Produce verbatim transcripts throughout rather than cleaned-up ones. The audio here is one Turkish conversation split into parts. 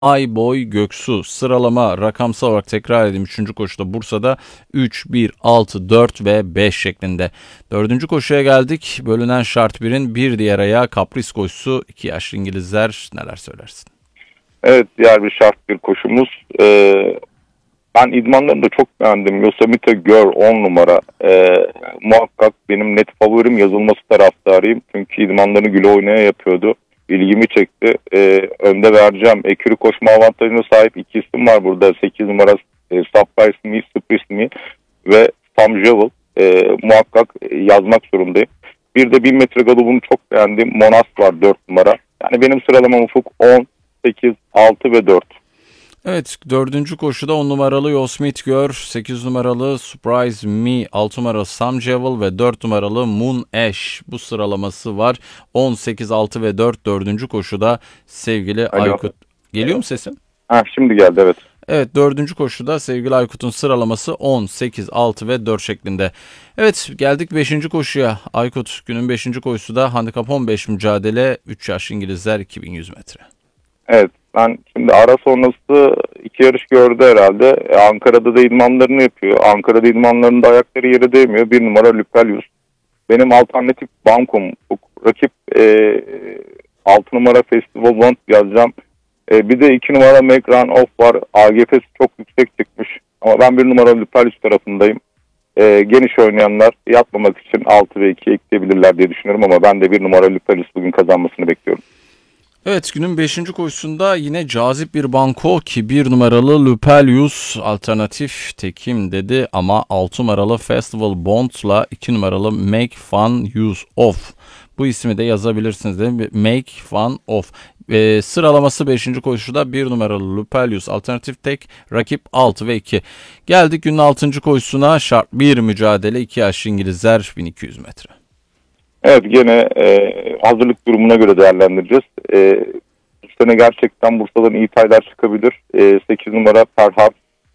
Ayboy Göksu. Sıralama rakamsal olarak tekrar edeyim. Üçüncü koşuda Bursa'da üç, bir, altı, dört ve beş şeklinde. Dördüncü koşuya geldik. Bölünen şart birin bir diğer ayağı kapris koşusu. iki yaşlı İngilizler, neler söylersin? Evet, diğer bir şart bir koşumuz. Ee, ben idmanlarını da çok beğendim. Yosemite Girl on numara. Ee, muhakkak benim net favorim, yazılması taraftarıyım. Çünkü idmanlarını güle oynaya yapıyordu. İlgimi çekti. Ee, önde vereceğim. Ekürü koşma avantajına sahip iki isim var burada. sekiz numara e, Surprise Me, Surprise Me ve Sam Javel. Ee, muhakkak yazmak zorundayım. Bir de bin metre galobunu çok beğendim. Monas var dört numara. Yani benim sıralamam Ufuk on, sekiz, altı ve dört. Evet, dördüncü koşuda on numaralı Yosemite Girl, sekiz numaralı Surprise Me, altı numaralı Sam Javel ve dört numaralı Moon Ash. Bu sıralaması var. on, sekiz, altı ve dört dördüncü koşuda sevgili Alo. Aykut. Geliyor mu sesim? Ha, şimdi geldi, evet. Evet, dördüncü koşuda sevgili Aykut'un sıralaması on, sekiz, altı ve dört şeklinde. Evet, geldik beşinci koşuya. Aykut, günün beşinci koşusu da handikap on beş mücadele, üç yaş İngilizler, iki bin yüz metre. Evet, ben şimdi ara sonrası iki yarış gördü herhalde. E, Ankara'da da idmanlarını yapıyor. Ankara'da idmanlarında ayakları yere değmiyor. Bir numara Lupelius. Benim alternatif bankom. Rakip e, altı numara Festival Bond yazacağım. E, bir de iki numara Make Run Off var. A G F'si çok yüksek çıkmış. Ama ben bir numara Lupelius tarafındayım. E, geniş oynayanlar yatmamak için altı ve iki ekleyebilirler diye düşünüyorum. Ama ben de bir numara Lupelius bugün kazanmasını bekliyorum. Evet, günün beşinci koşusunda yine cazip bir banko ki bir numaralı Lupelius alternatif tekim dedi ama altı numaralı Festival Bond'la iki numaralı Make Fun Use Of. Bu ismi de yazabilirsiniz değil mi? Make Fun Of. Ee, sıralaması beşinci koşuda bir numaralı Lupelius alternatif tek, rakip altı ve iki. Geldik günün altıncı koşusuna, şart bir mücadele, iki yaşlı İngilizler, bin iki yüz metre. Evet, gene e, hazırlık durumuna göre değerlendireceğiz. E, bu sene gerçekten Bursa'dan iyi taylar çıkabilir. E, sekiz numara Perhaps,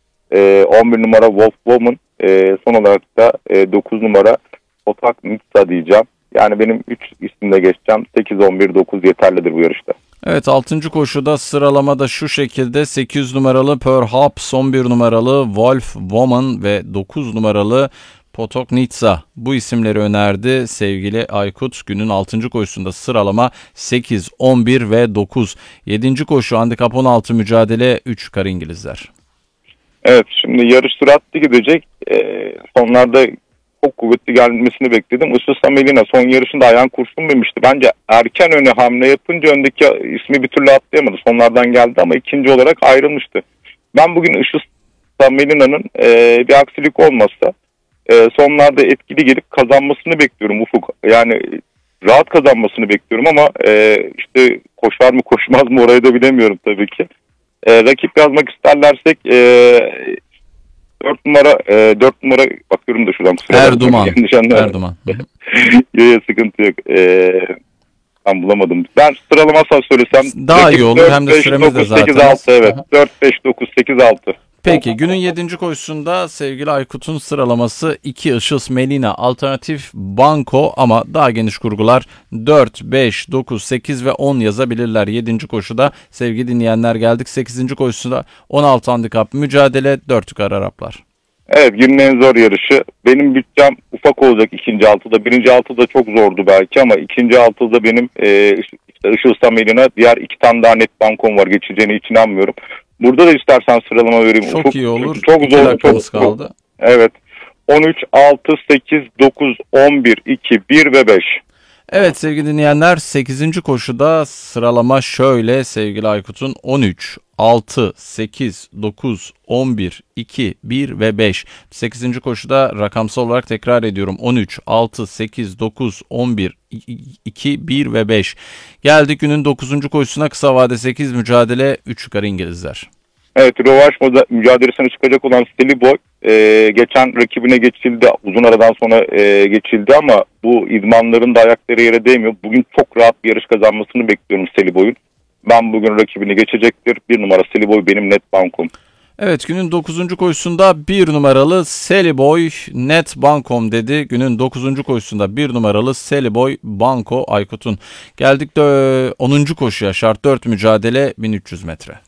e, on bir numara Wolf Woman, e, son olarak da e, dokuz numara Otak Nitsa diyeceğim. Yani benim üç isimde geçeceğim. sekiz, on bir, dokuz yeterlidir bu yarışta. Evet, altıncı koşuda sıralamada şu şekilde: sekiz numaralı Perhaps, on bir numaralı Wolf Woman ve dokuz numaralı Potok Nitsa. Bu isimleri önerdi sevgili Aykut. Günün altıncı koşusunda sıralama sekiz, on bir ve dokuz. yedinci koşu handikap on altı mücadele, üç kar İngilizler. Evet, şimdi yarış süratli gidecek. E, sonlarda çok kuvvetli gelmesini bekledim. Ususa Melina son yarışında ayağın kurşun demişti. Bence erken öne hamle yapınca öndeki ismi bir türlü atlayamadı. Sonlardan geldi ama ikinci olarak ayrılmıştı. Ben bugün Ususa Melina'nın e, bir aksilik olmazsa e, sonlarda etkili gelip kazanmasını bekliyorum Ufuk. Yani rahat kazanmasını bekliyorum ama e, işte koşar mı koşmaz mı orayı da bilemiyorum tabii ki. E, rakip yazmak isterlersek e, dört numara e, dört numara bakıyorum da şuradan kusura Erduman. Erduman. Yok, sıkıntı yok. E, ben bulamadım. Ben sıralamasal söylesem daha iyi olur. Hem de süremiz de zaten. sekiz, altı, evet. dört, beş, dokuz, sekiz, altı. Peki, günün yedinci koşusunda sevgili Aykut'un sıralaması iki Işıl Melina alternatif banko ama daha geniş kurgular dört, beş, dokuz, sekiz ve on yazabilirler. yedinci koşuda sevgili dinleyenler geldik sekizinci koşusunda on altı handikap mücadele, dört yukarı Araplar. Evet, günün en zor yarışı. Benim bütçem ufak olacak ikinci altıda. Birinci altıda çok zordu belki ama ikinci altıda benim e, işte Işıl Samelina, diğer iki tane daha net bankom var, geçeceğine hiç inanmıyorum. Burada da istersen sıralama vereyim. Çok Ufuk. iyi olur. Çok İki zor. dakikamız Çok kaldı. Evet. on üç, altı, sekiz, dokuz, on bir, iki, bir ve beş. Evet sevgili dinleyenler, sekizinci koşuda sıralama şöyle sevgili Aykut'un: on üç, altı, sekiz, dokuz, on bir, iki, bir ve beş. sekizinci koşuda rakamsal olarak tekrar ediyorum: on üç, altı, sekiz, dokuz, on bir, iki, bir ve beş. Geldik günün dokuzuncu koşusuna, kısa vade sekiz mücadele, üç yukarı İngilizler. Evet, rövanş mücadelesine çıkacak olan Steli Boy e, geçen rakibine geçildi. Uzun aradan sonra e, geçildi ama bu idmanların da ayakları yere değmiyor. Bugün çok rahat bir yarış kazanmasını bekliyorum Steli Boy'un. Ben bugün rakibini geçecektir. Bir numara Steli Boy benim net bankom. Evet, günün dokuzuncu koşusunda bir numaralı Seliboy net bankom dedi. Günün dokuzuncu koşusunda bir numaralı Seliboy banko Aykut'un. Geldik de onuncu koşuya, şart dört mücadele, bin üç yüz metre.